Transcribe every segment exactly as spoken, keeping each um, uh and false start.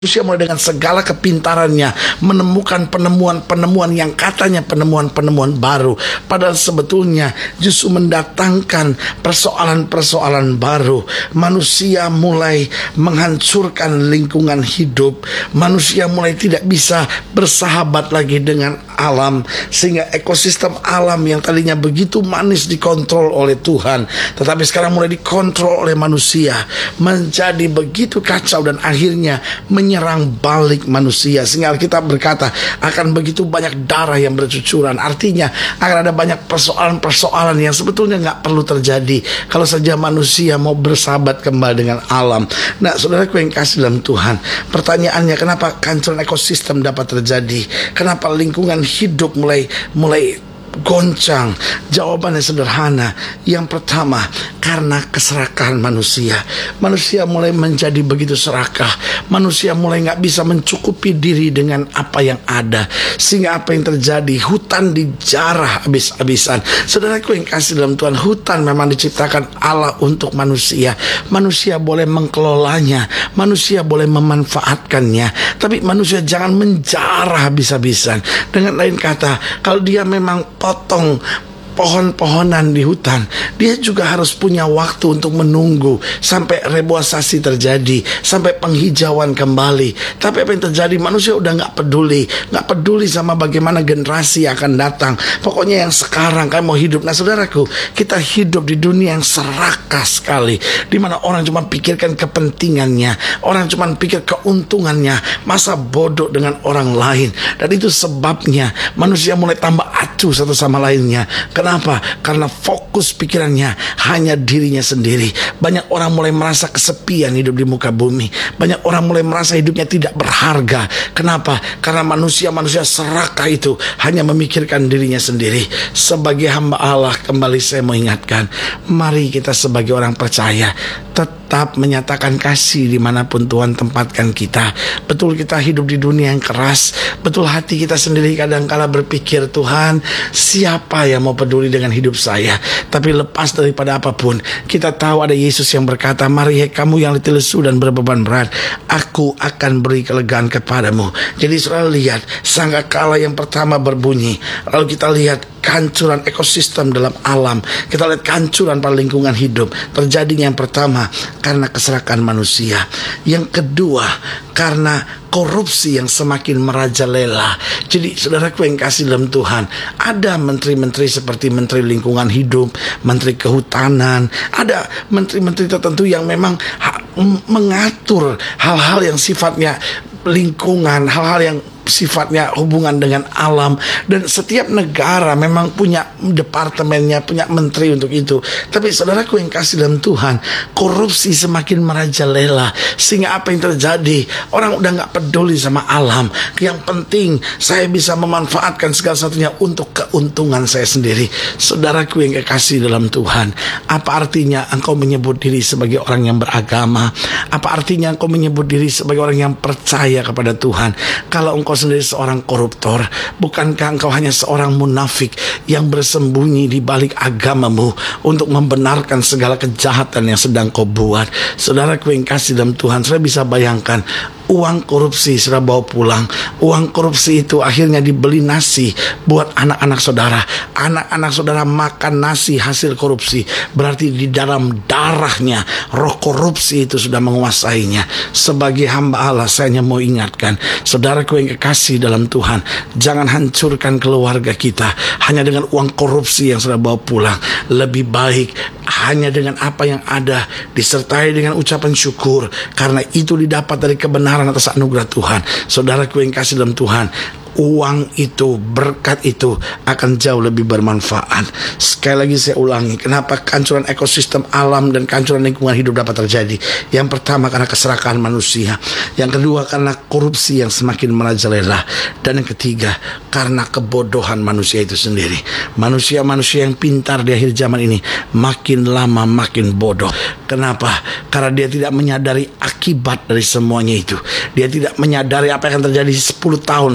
Manusia mulai dengan segala kepintarannya menemukan penemuan-penemuan yang katanya penemuan-penemuan baru, padahal sebetulnya justru mendatangkan persoalan-persoalan baru. Manusia mulai menghancurkan lingkungan hidup. Manusia mulai tidak bisa bersahabat lagi dengan alam, sehingga ekosistem alam yang tadinya begitu manis dikontrol oleh Tuhan, tetapi sekarang mulai dikontrol oleh manusia, menjadi begitu kacau dan akhirnya menyerang balik manusia, sehingga Alkitab berkata akan begitu banyak darah yang bercucuran. Artinya akan ada banyak persoalan-persoalan yang sebetulnya nggak perlu terjadi kalau saja manusia mau bersahabat kembali dengan alam. Nah, saudaraku yang kasih dalam Tuhan, pertanyaannya, kenapa kehancuran ekosistem dapat terjadi? Kenapa lingkungan hidup mulai mulai goncang? Jawabannya sederhana. Yang pertama, karena keserakahan manusia. Manusia mulai menjadi begitu serakah. Manusia mulai gak bisa mencukupi diri dengan apa yang ada, sehingga apa yang terjadi? Hutan dijarah habis-habisan. Saudaraku yang kasih dalam Tuhan, hutan memang diciptakan Allah untuk manusia. Manusia boleh mengelolanya, manusia boleh memanfaatkannya, tapi manusia jangan menjarah habis-habisan. Dengan lain kata, kalau dia memang potong pohon-pohonan di hutan, dia juga harus punya waktu untuk menunggu sampai reboisasi terjadi, sampai penghijauan kembali. Tapi apa yang terjadi? Manusia udah gak peduli, gak peduli sama bagaimana generasi akan datang. Pokoknya yang sekarang kan mau hidup. Nah saudaraku, kita hidup di dunia yang serakah sekali, di mana orang cuma pikirkan kepentingannya, orang cuma pikir keuntungannya, masa bodoh dengan orang lain. Dan itu sebabnya manusia mulai tambah acuh satu sama lainnya. Kenapa? Karena fokus pikirannya hanya dirinya sendiri. Banyak orang mulai merasa kesepian hidup di muka bumi. Banyak orang mulai merasa hidupnya tidak berharga. Kenapa? Karena manusia-manusia serakah itu hanya memikirkan dirinya sendiri. Sebagai hamba Allah, kembali saya mau ingatkan, mari kita sebagai orang percaya tetap menyatakan kasih dimanapun Tuhan tempatkan kita. Betul kita hidup di dunia yang keras, betul hati kita sendiri kadang-kala berpikir, Tuhan, siapa yang mau peduli dengan hidup saya? Tapi lepas daripada apapun, kita tahu ada Yesus yang berkata, mari hai kamu yang letih lesu dan berbeban berat, aku akan beri kelegaan kepadamu. Jadi selalu lihat, sangkakala yang pertama berbunyi, lalu kita lihat kehancuran ekosistem dalam alam, kita lihat kehancuran pada lingkungan hidup. Terjadinya yang pertama karena keserakahan manusia. Yang kedua, karena korupsi yang semakin merajalela. Jadi saudaraku yang kasih dalam Tuhan, ada menteri-menteri seperti Menteri Lingkungan Hidup, Menteri Kehutanan, ada menteri-menteri tertentu yang memang ha- mengatur hal-hal yang sifatnya lingkungan, hal-hal yang sifatnya hubungan dengan alam. Dan setiap negara memang punya departemennya, punya menteri untuk itu. Tapi saudaraku yang kasih dalam Tuhan, korupsi semakin merajalela, sehingga apa yang terjadi? Orang udah gak peduli sama alam. Yang penting saya bisa memanfaatkan segala satunya untuk keuntungan saya sendiri. Saudaraku yang kekasih dalam Tuhan, apa artinya engkau menyebut diri sebagai orang yang beragama? Apa artinya engkau menyebut diri sebagai orang yang percaya kepada Tuhan, kalau engkau sendiri seorang koruptor? Bukankah engkau hanya seorang munafik yang bersembunyi di balik agamamu untuk membenarkan segala kejahatan yang sedang kau buat? Saudaraku yang kasih dalam Tuhan, saya bisa bayangkan uang korupsi sudah bawa pulang. Uang korupsi itu akhirnya dibeli nasi buat anak-anak saudara. Anak-anak saudara makan nasi hasil korupsi. Berarti di dalam darahnya roh korupsi itu sudah menguasainya. Sebagai hamba Allah, saya hanya mau ingatkan, saudaraku yang kekasih dalam Tuhan, jangan hancurkan keluarga kita hanya dengan uang korupsi yang sudah bawa pulang. Lebih baik hanya dengan apa yang ada, disertai dengan ucapan syukur, karena itu didapat dari kebenaran atas anugerah Tuhan. Saudaraku yang kasih dalam Tuhan, uang itu, berkat itu akan jauh lebih bermanfaat. Sekali lagi saya ulangi, kenapa kehancuran ekosistem alam dan kehancuran lingkungan hidup dapat terjadi? Yang pertama karena keserakahan manusia. Yang kedua karena korupsi yang semakin merajalela. Dan yang ketiga karena kebodohan manusia itu sendiri. Manusia-manusia yang pintar di akhir zaman ini makin lama makin bodoh. Kenapa? Karena dia tidak menyadari akibat dari semuanya itu. Dia tidak menyadari apa yang akan terjadi sepuluh tahun setelah sekarang.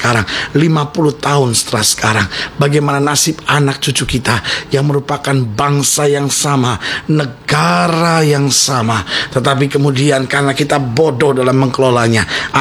sekarang, lima puluh tahun setelah sekarang, bagaimana nasib anak cucu kita yang merupakan bangsa yang sama, negara yang sama, tetapi kemudian karena kita bodoh dalam mengelolanya,